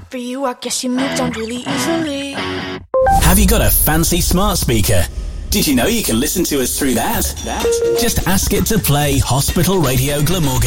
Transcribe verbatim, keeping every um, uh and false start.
for you, I guess you moved on really easily. Have you got a fancy smart speaker? Did you know you can listen to us through that? That? Just ask it to play Hospital Radio Glamorgan.